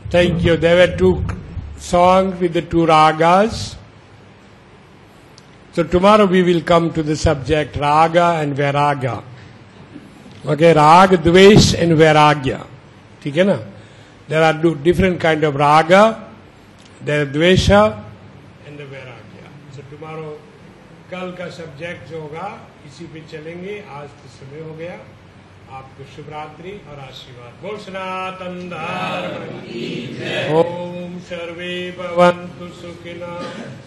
Thank you. There were two songs with the two ragas. So tomorrow we will come to the subject raga and vairaga. Okay, rag, dvesh and vairagya. ठीक है ना? There are different kind of raga. There are dvesha and the vairagya. So tomorrow, कल का subject जो होगा इसी पे चलेंगे. आज तो समय हो गया. आपको शुभ रात्रि और आशीर्वाद. बोल सनातन धर्म की जय. ओम सर्वे भवन्तु सुखिनः.